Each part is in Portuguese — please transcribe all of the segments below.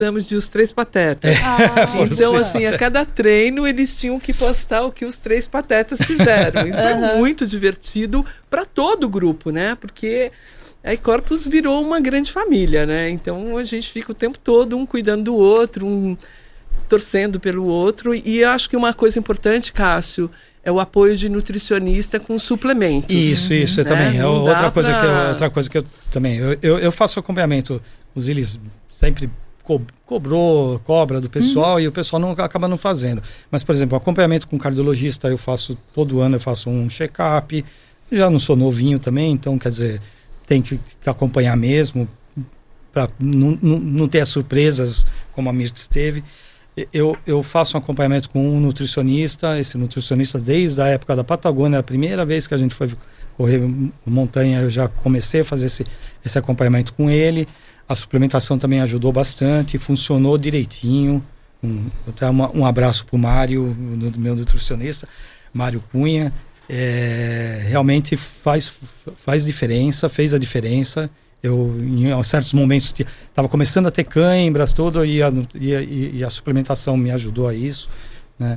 Chamamos de os Três Patetas. Então, assim, a cada treino eles tinham que postar o que os Três Patetas fizeram. E foi muito divertido para todo o grupo, né? Porque a Ecorpus virou uma grande família, né? Então a gente fica o tempo todo um cuidando do outro, um torcendo pelo outro. E acho que uma coisa importante, Cássio, é o apoio de nutricionista com suplementos. Isso também. É outra coisa que eu também. Eu faço acompanhamento. Os Ilis sempre cobra do pessoal e o pessoal acaba não fazendo. Mas, por exemplo, acompanhamento com cardiologista, eu faço todo ano, eu faço um check-up. Já não sou novinho também, então, quer dizer, tem que acompanhar mesmo para não ter as surpresas como a Mirtz teve. Eu faço um acompanhamento com um nutricionista. Esse nutricionista, desde a época da Patagônia, a primeira vez que a gente foi correr montanha, eu já comecei a fazer esse acompanhamento com ele. A suplementação também ajudou bastante, funcionou direitinho. Até um abraço para o Mário, meu nutricionista, Mário Cunha. Realmente faz diferença, fez a diferença. Eu, em certos momentos, estava começando a ter cãibras, tudo, e a suplementação me ajudou a isso, né?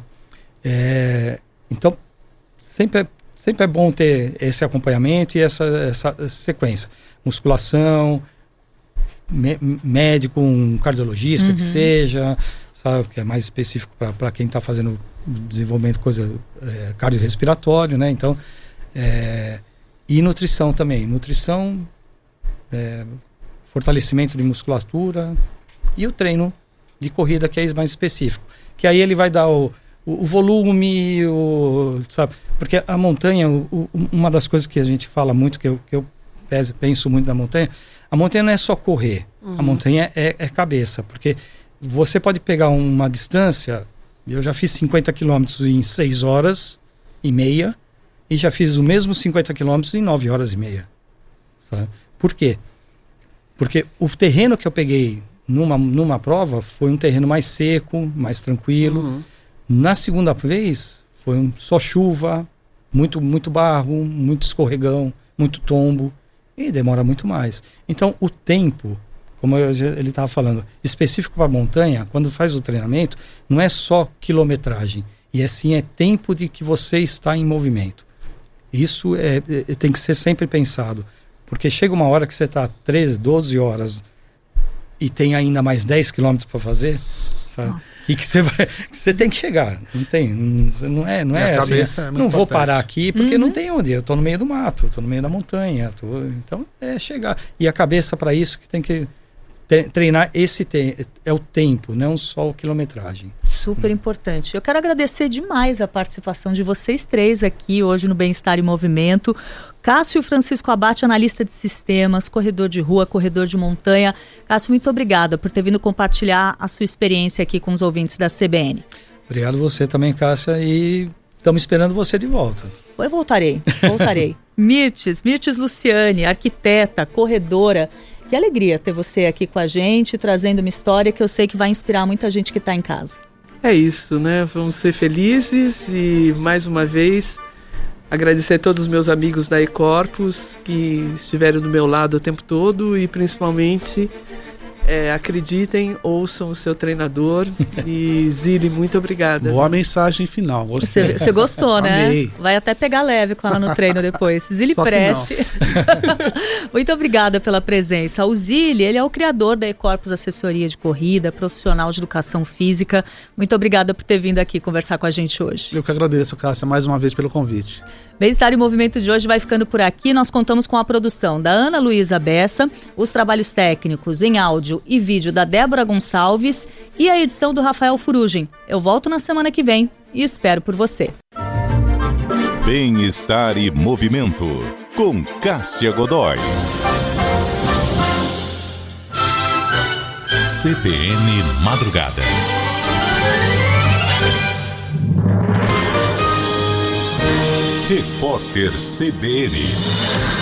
Então, sempre é bom ter esse acompanhamento e essa sequência. Musculação, médico, um cardiologista que seja, sabe, que é mais específico para quem está fazendo desenvolvimento cardiorrespiratório, né? Então, e nutrição também. Nutrição, fortalecimento de musculatura e o treino de corrida, que é mais específico. Que aí ele vai dar o volume, sabe? Porque a montanha, uma das coisas que a gente fala muito, que eu penso muito na montanha, a montanha não é só correr, a montanha é cabeça, porque você pode pegar uma distância, eu já fiz 50 quilômetros em 6 horas e meia, e já fiz o mesmo 50 quilômetros em 9 horas e meia, sabe? Por quê? Porque o terreno que eu peguei numa prova foi um terreno mais seco, mais tranquilo. Na segunda vez, foi só chuva, muito barro, muito escorregão, muito tombo, e demora muito mais. Então, o tempo, como ele estava falando, específico para a montanha, quando faz o treinamento, não é só quilometragem, e sim é tempo de que você está em movimento. Isso tem que ser sempre pensado. Porque chega uma hora que você está 13, 12 horas e tem ainda mais 10 quilômetros para fazer, sabe? E que você tem que chegar. Não é assim, não vou parar aqui porque não tem onde. Eu estou no meio do mato, estou no meio da montanha. Então é chegar. E a cabeça para isso que tem que treinar é o tempo, não só a quilometragem. Super importante. Eu quero agradecer demais a participação de vocês três aqui hoje no Bem-Estar em Movimento. Cássio Francisco Abate, analista de sistemas, corredor de rua, corredor de montanha. Cássio, muito obrigada por ter vindo compartilhar a sua experiência aqui com os ouvintes da CBN. Obrigado você também, Cássia, e estamos esperando você de volta. Eu voltarei. Mirtz Luciane, arquiteta, corredora. Que alegria ter você aqui com a gente, trazendo uma história que eu sei que vai inspirar muita gente que está em casa. É isso, né? Vamos ser felizes e, mais uma vez, agradecer a todos os meus amigos da Ecorpus que estiveram do meu lado o tempo todo e, principalmente, acreditem, ouçam o seu treinador. E, Zili, muito obrigada. Boa mensagem final. Você gostou, né? Amei. Vai até pegar leve com ela no treino depois. Zili Preste. Muito obrigada pela presença. O Zili, ele é o criador da Ecorpus Assessoria de Corrida, profissional de educação física. Muito obrigada por ter vindo aqui conversar com a gente hoje. Eu que agradeço, Cássia, mais uma vez pelo convite. Bem-Estar em Movimento de hoje vai ficando por aqui. Nós contamos com a produção da Ana Luísa Bessa, os trabalhos técnicos em áudio e vídeo da Débora Gonçalves e a edição do Rafael Furugem. Eu volto na semana que vem e espero por você. Bem-Estar e Movimento, com Cássia Godoy. CBN Madrugada. Repórter CBN.